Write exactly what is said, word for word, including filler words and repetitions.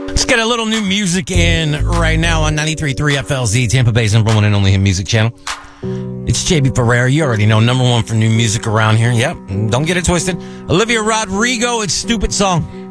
Let's get a little new music in right now on ninety-three point three F L Z, Tampa Bay's number one and only hit music channel. It's J B Ferreira. You already know, number one for new music around here. Yep, don't get it twisted. Olivia Rodrigo, it's Stupid Song.